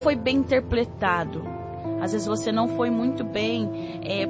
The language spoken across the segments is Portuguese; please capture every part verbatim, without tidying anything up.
foi bem interpretado. Às vezes você não foi muito bem, é,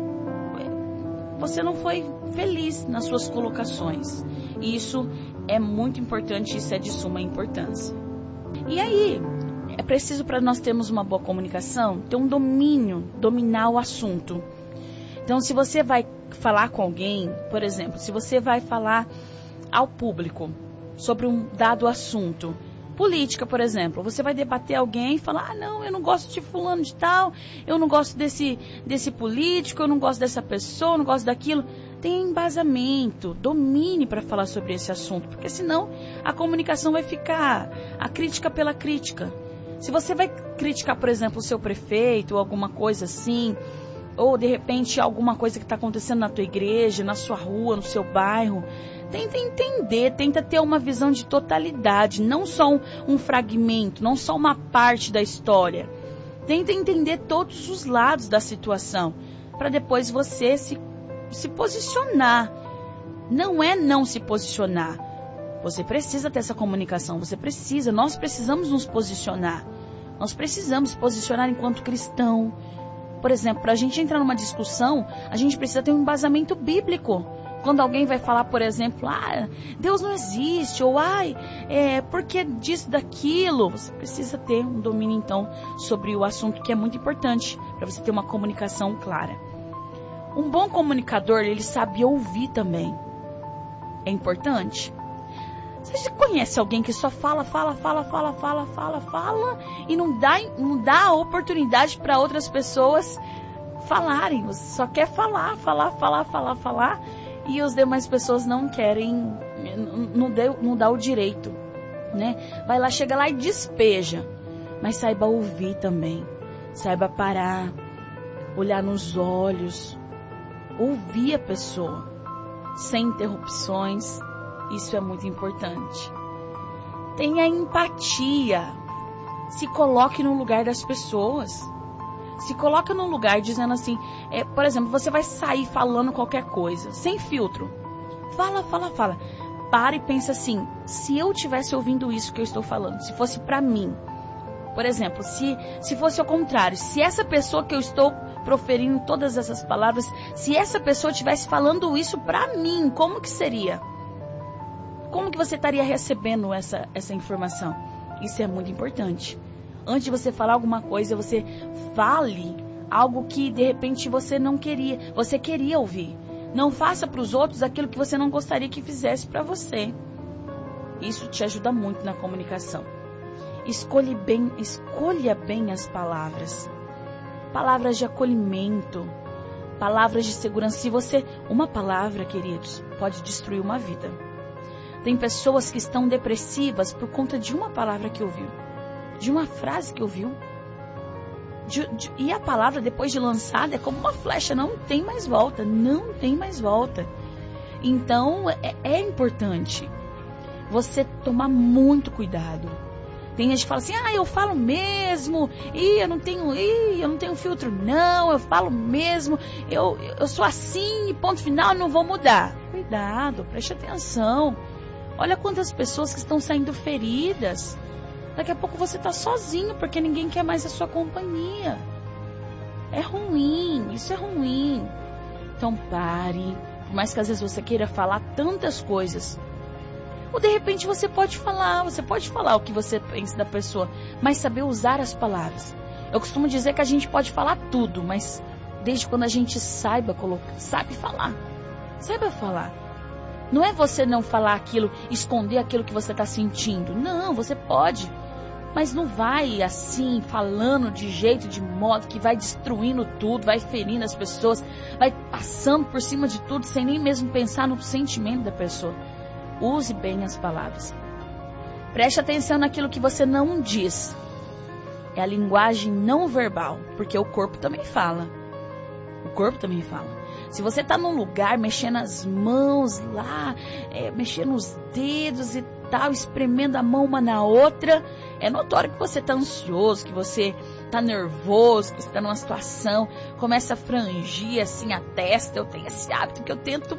você não foi feliz nas suas colocações. E isso é muito importante, isso é de suma importância. E aí, é preciso, para nós termos uma boa comunicação, ter um domínio, dominar o assunto. Então, se você vai falar com alguém, por exemplo, se você vai falar ao público sobre um dado assunto, política, por exemplo, você vai debater alguém e falar, ah, não, eu não gosto de fulano de tal, eu não gosto desse, desse político, eu não gosto dessa pessoa, eu não gosto daquilo. Tem embasamento, domine para falar sobre esse assunto, porque senão a comunicação vai ficar a crítica pela crítica. Se você vai criticar, por exemplo, o seu prefeito ou alguma coisa assim, ou de repente alguma coisa que está acontecendo na tua igreja, na sua rua, no seu bairro, tenta entender, tenta ter uma visão de totalidade, não só um, um fragmento, não só uma parte da história. Tenta entender todos os lados da situação, para depois você se, se posicionar. Não é não se posicionar. Você precisa ter essa comunicação, você precisa, nós precisamos nos posicionar. Nós precisamos posicionar enquanto cristão. Por exemplo, para a gente entrar numa discussão, a gente precisa ter um embasamento bíblico. Quando alguém vai falar, por exemplo, ah, Deus não existe, ou ai, é, por que disso, daquilo? Você precisa ter um domínio, então, sobre o assunto, que é muito importante, para você ter uma comunicação clara. Um bom comunicador, ele sabe ouvir também. É importante. Você conhece alguém que só fala, fala, fala, fala, fala, fala, fala, e não dá, não dá a oportunidade para outras pessoas falarem? Você só quer falar, falar, falar, falar, falar, e as demais pessoas não querem, não, deu, não dá o direito, né? Vai lá, chega lá e despeja, mas saiba ouvir também, saiba parar, olhar nos olhos, ouvir a pessoa, sem interrupções. Isso é muito importante. Tenha empatia. Se coloque no lugar das pessoas. Se coloque no lugar dizendo assim, é, por exemplo, você vai sair falando qualquer coisa, sem filtro. Fala, fala, fala. Para e pensa assim, se eu estivesse ouvindo isso que eu estou falando, se fosse para mim. Por exemplo, se, se fosse ao contrário, se essa pessoa que eu estou proferindo todas essas palavras, se essa pessoa estivesse falando isso para mim, como que seria? Como que você estaria recebendo essa, essa informação? Isso é muito importante. Antes de você falar alguma coisa, você fale algo que de repente você não queria, você queria ouvir. Não faça para os outros aquilo que você não gostaria que fizesse para você. Isso te ajuda muito na comunicação. Escolha bem, escolha bem as palavras. Palavras de acolhimento, palavras de segurança. Se você, uma palavra, queridos, pode destruir uma vida. Tem pessoas que estão depressivas por conta de uma palavra que ouviu, de uma frase que ouviu. De, de, e a palavra, depois de lançada, é como uma flecha, não tem mais volta, não tem mais volta. Então, é, é importante você tomar muito cuidado. Tem gente que fala assim, ah, eu falo mesmo, e eu não tenho, ih, eu não tenho filtro, não, eu falo mesmo, eu, eu sou assim, ponto final, não vou mudar. Cuidado, preste atenção. Olha quantas pessoas que estão saindo feridas. Daqui a pouco você está sozinho, porque ninguém quer mais a sua companhia. É ruim, isso é ruim. Então pare, por mais que às vezes você queira falar tantas coisas. Ou de repente você pode falar, você pode falar o que você pensa da pessoa, mas saber usar as palavras. Eu costumo dizer que a gente pode falar tudo, mas desde quando a gente saiba colocar, sabe falar. Saiba falar. Não é você não falar aquilo, esconder aquilo que você está sentindo. Não, você pode. Mas não vai assim, falando de jeito, de modo que vai destruindo tudo, vai ferindo as pessoas, vai passando por cima de tudo, sem nem mesmo pensar no sentimento da pessoa. Use bem as palavras. Preste atenção naquilo que você não diz. É a linguagem não verbal, porque o corpo também fala. O corpo também fala. Se você está num lugar mexendo as mãos lá, é, mexendo os dedos e tal, espremendo a mão uma na outra, é notório que você está ansioso, que você está nervoso, que você está numa situação, começa a frangir assim a testa. Eu tenho esse hábito que eu tento mudar.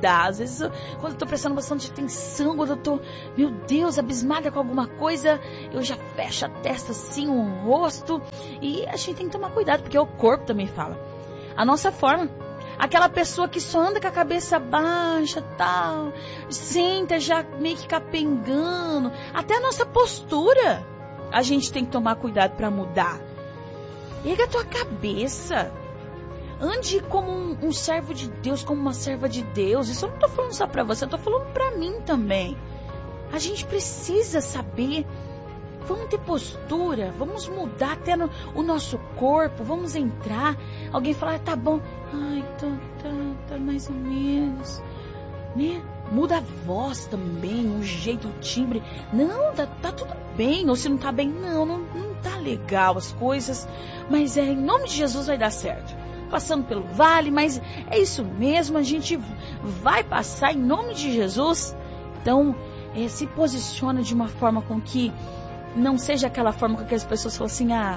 mudar. Às vezes, quando eu tô prestando bastante atenção, quando eu tô, meu Deus, abismada com alguma coisa, eu já fecho a testa assim, o rosto. E a gente tem que tomar cuidado, porque o corpo também fala. A nossa forma. Aquela pessoa que só anda com a cabeça baixa, tal, senta já meio que capengando. Até a nossa postura, a gente tem que tomar cuidado para mudar. Erga a tua cabeça. Ande como um, um servo de Deus, como uma serva de Deus. Isso eu não tô falando só para você, eu tô falando para mim também. A gente precisa saber. Vamos ter postura, vamos mudar até no, o nosso corpo, vamos entrar. Alguém falar, ah, tá bom, ai, tô, tá, tá mais ou menos, né? Muda a voz também, o jeito, o timbre. Não, tá, tá tudo bem, ou se não tá bem, não, não, não tá legal as coisas. Mas é, em nome de Jesus vai dar certo. Passando pelo vale, mas é isso mesmo, a gente vai passar em nome de Jesus. Então, é, se posiciona de uma forma com que não seja aquela forma com que as pessoas falam assim, ah,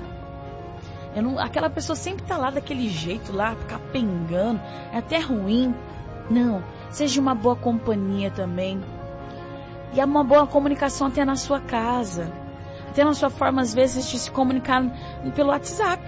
eu não, aquela pessoa sempre tá lá daquele jeito, lá, capengando, é até ruim. Não, seja uma boa companhia também. E é uma boa comunicação até na sua casa. Até na sua forma, às vezes, de se comunicar pelo WhatsApp,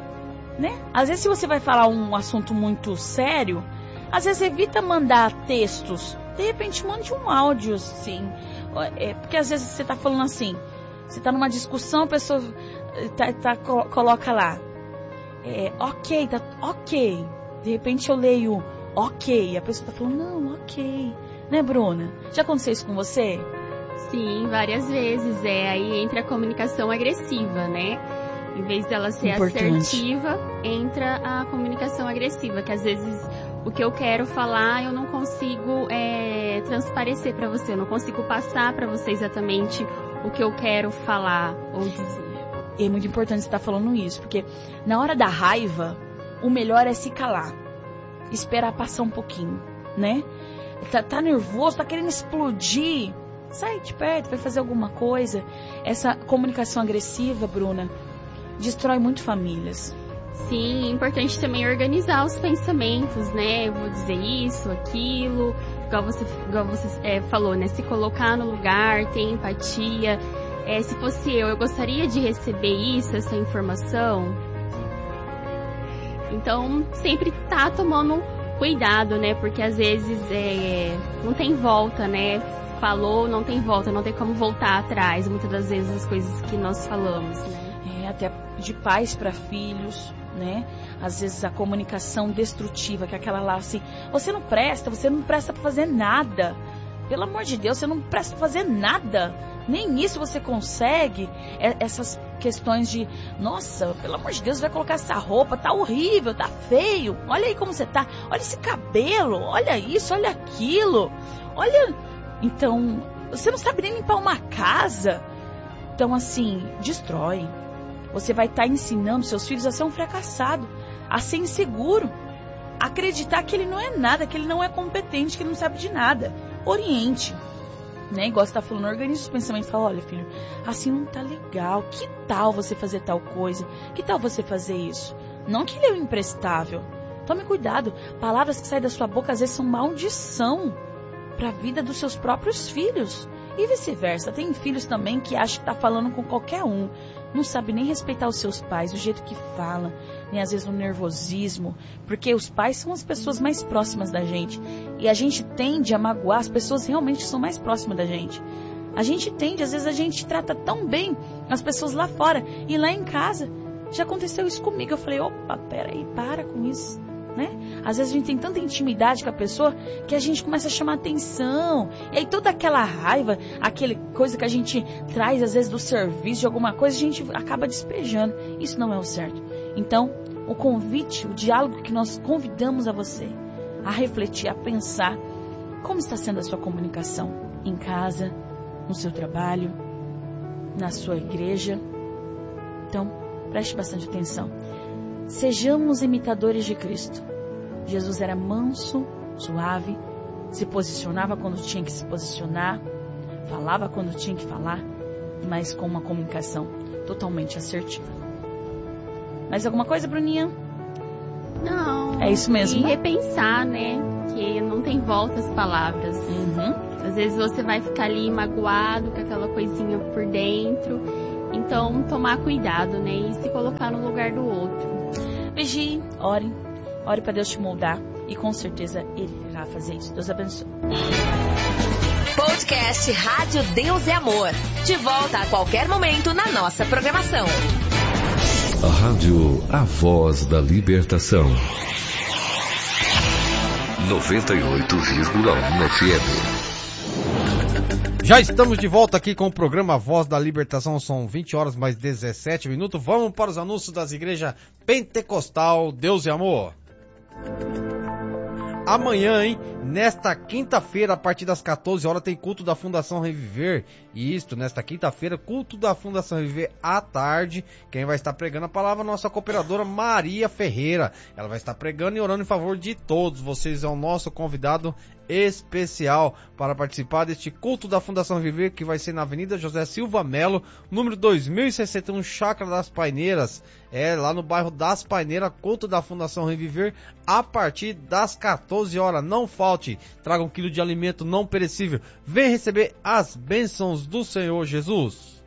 né? Às vezes, se você vai falar um assunto muito sério, às vezes evita mandar textos. De repente, mande um áudio, assim. É, porque às vezes você tá falando assim, você tá numa discussão, a pessoa tá, tá, coloca lá, é, ok, tá ok. De repente eu leio ok, a pessoa tá falando, não, ok. Né, Bruna? Já aconteceu isso com você? Sim, várias vezes. É, aí entra a comunicação agressiva, né? Em vez dela ser Importante. assertiva, entra a comunicação agressiva, que às vezes o que eu quero falar eu não consigo é, transparecer para você, eu não consigo passar para você exatamente o que eu quero falar ou dizer. É muito importante você estar falando isso, porque na hora da raiva, o melhor é se calar. Esperar passar um pouquinho, né? Tá, tá nervoso, tá querendo explodir. Sai de perto, vai fazer alguma coisa. Essa comunicação agressiva, Bruna, destrói muito famílias. Sim, é importante também organizar os pensamentos, né? Eu vou dizer isso, aquilo... Igual você, igual você é, falou, né? Se colocar no lugar, ter empatia. É, se fosse eu, eu gostaria de receber isso, essa informação. Então, sempre tá tomando cuidado, né? Porque às vezes é, não tem volta, né? Falou, não tem volta, não tem como voltar atrás. Muitas das vezes as coisas que nós falamos, né? É, até de pais para filhos, né? Às vezes a comunicação destrutiva, que é aquela lá assim, você não presta, você não presta pra fazer nada. Pelo amor de Deus, você não presta pra fazer nada. Nem isso você consegue. É, essas questões de, nossa, pelo amor de Deus, vai colocar essa roupa, tá horrível, tá feio. Olha aí como você tá, olha esse cabelo, olha isso, olha aquilo. Olha, então, você não sabe nem limpar uma casa. Então assim, destrói. Você vai estar ensinando seus filhos a ser um fracassado, a ser inseguro, a acreditar que ele não é nada, que ele não é competente, que ele não sabe de nada. Oriente, né? Igual você está falando, organiza os pensamentos e fala, olha filho, assim não tá legal, que tal você fazer tal coisa? Que tal você fazer isso? Não que ele é o imprestável. Tome cuidado, palavras que saem da sua boca às vezes são maldição para a vida dos seus próprios filhos. E vice-versa, tem filhos também que acham que está falando com qualquer um. Não sabe nem respeitar os seus pais, o jeito que fala, nem às vezes o nervosismo, porque os pais são as pessoas mais próximas da gente. E a gente tende a magoar as pessoas realmente que são mais próximas da gente. A gente tende, às vezes a gente trata tão bem as pessoas lá fora. E lá em casa, já aconteceu isso comigo. Eu falei, opa, peraí, para com isso. Né? Às vezes a gente tem tanta intimidade com a pessoa que a gente começa a chamar atenção. E aí toda aquela raiva, aquela coisa que a gente traz às vezes do serviço, de alguma coisa, a gente acaba despejando. Isso não é o certo. Então, o convite, o diálogo que nós convidamos a você a refletir, a pensar como está sendo a sua comunicação em casa, no seu trabalho, na sua igreja. Então, preste bastante atenção. Sejamos imitadores de Cristo. Jesus era manso, suave, se posicionava quando tinha que se posicionar, falava quando tinha que falar, mas com uma comunicação totalmente assertiva. Mais alguma coisa, Bruninha? Não. É isso mesmo. E repensar, né? Que não tem volta as palavras. Uhum. Às vezes você vai ficar ali magoado com aquela coisinha por dentro. Então, tomar cuidado, né? E se colocar no lugar do outro. Vigie, ore. Ore para Deus te moldar. E com certeza Ele irá fazer isso. Deus abençoe. Podcast Rádio Deus é Amor. De volta a qualquer momento na nossa programação. A Rádio A Voz da Libertação. noventa e oito vírgula um F M. Já estamos de volta aqui com o programa Voz da Libertação. São vinte horas mais dezessete minutos. Vamos para os anúncios das igrejas Pentecostal Deus e Amor. Amanhã, hein? Nesta quinta-feira, a partir das quatorze horas, tem culto da Fundação Reviver. E isto, nesta quinta-feira, culto da Fundação Reviver à tarde. Quem vai estar pregando a palavra é a nossa cooperadora Maria Ferreira. Ela vai estar pregando e orando em favor de todos. Vocês é o nosso convidado especial para participar deste culto da Fundação Reviver, que vai ser na Avenida José Silva Melo, número dois mil e sessenta e um, Chácara das Paineiras. É lá no bairro das Paineiras, culto da Fundação Reviver, a partir das quatorze horas. Não falte, traga um quilo de alimento não perecível. Vem receber as bênçãos do Senhor Jesus.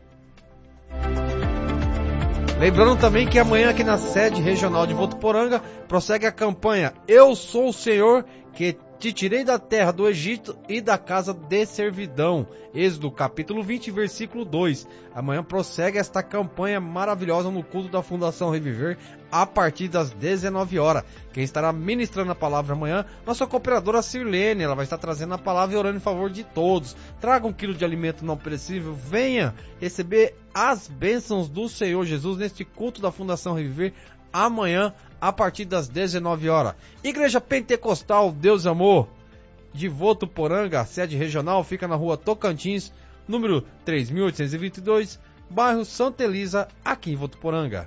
Lembrando também que amanhã aqui na sede regional de Votuporanga prossegue a campanha Eu Sou o Senhor que te tirei da terra do Egito e da casa de servidão. Êxodo capítulo vinte, versículo dois. Amanhã prossegue esta campanha maravilhosa no culto da Fundação Reviver a partir das dezenove horas. Quem estará ministrando a palavra amanhã, nossa cooperadora Sirlene. Ela vai estar trazendo a palavra e orando em favor de todos. Traga um quilo de alimento não perecível. Venha receber as bênçãos do Senhor Jesus neste culto da Fundação Reviver amanhã a partir das dezenove horas. Igreja Pentecostal Deus Amor de Votuporanga, sede regional, fica na rua Tocantins, número três mil oitocentos e vinte e dois, bairro Santa Elisa, aqui em Votuporanga.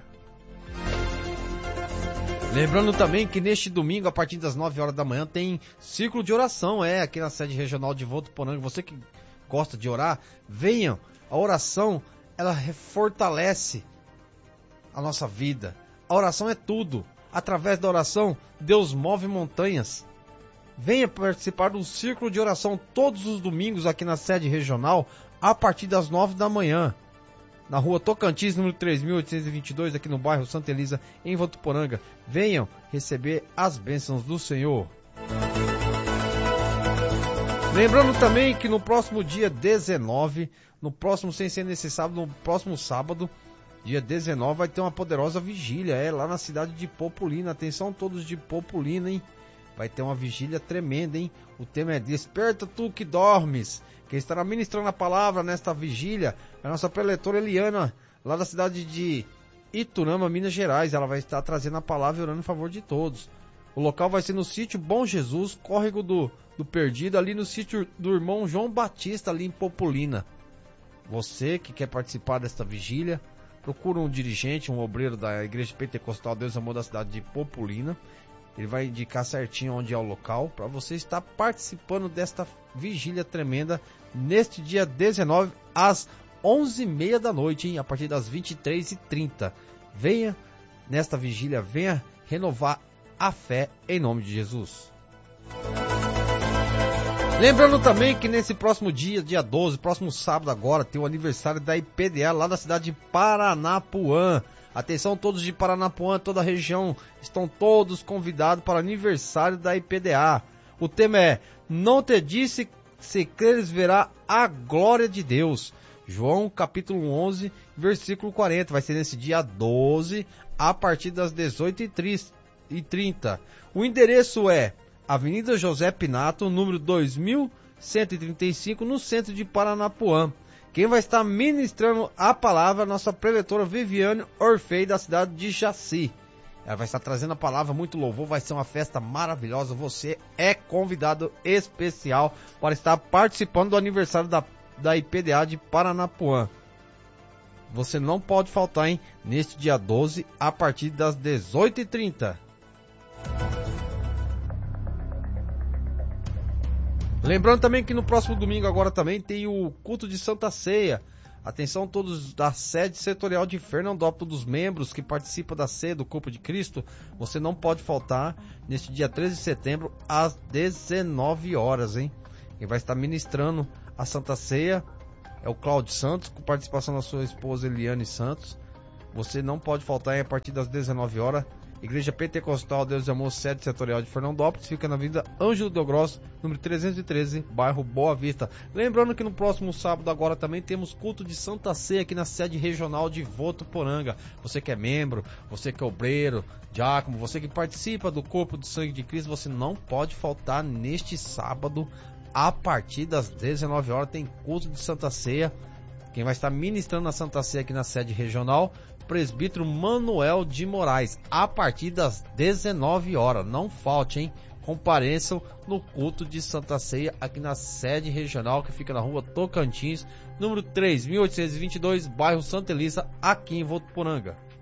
Lembrando também que neste domingo, a partir das nove horas da manhã, tem círculo de oração, é, aqui na sede regional de Votuporanga. Você que gosta de orar, venham. A oração, ela fortalece a nossa vida. A oração é tudo. Através da oração, Deus move montanhas. Venha participar do círculo de oração todos os domingos aqui na sede regional, a partir das nove da manhã. Na rua Tocantins, número três mil oitocentos e vinte e dois, aqui no bairro Santa Elisa, em Votuporanga. Venham receber as bênçãos do Senhor. Lembrando também que no próximo dia dezenove, no próximo, sem ser nesse sábado, no próximo sábado, dia dezenove, vai ter uma poderosa vigília, é, lá na cidade de Populina. Atenção todos de Populina, hein? Vai ter uma vigília tremenda, hein? O tema é Desperta Tu que Dormes. Quem estará ministrando a palavra nesta vigília é a nossa preletora Eliana, lá da cidade de Iturama, Minas Gerais. Ela vai estar trazendo a palavra e orando em favor de todos. O local vai ser no sítio Bom Jesus, córrego do, do Perdido, ali no sítio do irmão João Batista, ali em Populina. Você que quer participar desta vigília, procura um dirigente, um obreiro da Igreja Pentecostal Deus Amor da cidade de Populina. Ele vai indicar certinho onde é o local para você estar participando desta vigília tremenda neste dia dezenove, às onze e meia da noite, hein? A partir das vinte e três e trinta. Venha nesta vigília, venha renovar a fé em nome de Jesus. Lembrando também que nesse próximo dia, dia doze, próximo sábado agora, tem o aniversário da I P D A lá da cidade de Paranapuã. Atenção todos de Paranapuã, toda a região, estão todos convidados para o aniversário da I P D A. O tema é, não te disse, se creres verá a glória de Deus. João capítulo onze, versículo quarenta, vai ser nesse dia doze, a partir das dezoito e trinta. O endereço é Avenida José Pinato, número dois mil cento e trinta e cinco, no centro de Paranapuã. Quem vai estar ministrando a palavra é a nossa preletora Viviane Orfei, da cidade de Jaci. Ela vai estar trazendo a palavra, muito louvor, vai ser uma festa maravilhosa. Você é convidado especial para estar participando do aniversário da, da I P D A de Paranapuã. Você não pode faltar, hein? Neste dia doze, a partir das dezoito e trinta. Lembrando também que no próximo domingo agora também tem o culto de Santa Ceia, Atenção todos da sede setorial de Fernandópolis, dos membros que participam da ceia do Corpo de Cristo, você não pode faltar neste dia treze de setembro às dezenove horas, hein? Quem vai estar ministrando a Santa Ceia é o Cláudio Santos, com participação da sua esposa Eliane Santos. Você não pode faltar, hein, a partir das dezenove horas. Igreja Pentecostal Deus e Amor, sede setorial de Fernandópolis, fica na Avenida Ângelo Del Grosso, número trezentos e treze, bairro Boa Vista. Lembrando que no próximo sábado agora também temos culto de Santa Ceia aqui na sede regional de Votuporanga. Você que é membro, você que é obreiro, diácono, você que participa do Corpo de Sangue de Cristo, você não pode faltar neste sábado, a partir das dezenove horas, tem culto de Santa Ceia. Quem vai estar ministrando a Santa Ceia aqui na sede regional, presbítero Manuel de Moraes, a partir das dezenove horas. Não falte, hein? Compareçam no culto de Santa Ceia aqui na sede regional, que fica na rua Tocantins, número três mil oitocentos e vinte e dois, bairro Santa Elisa, aqui em Votuporanga.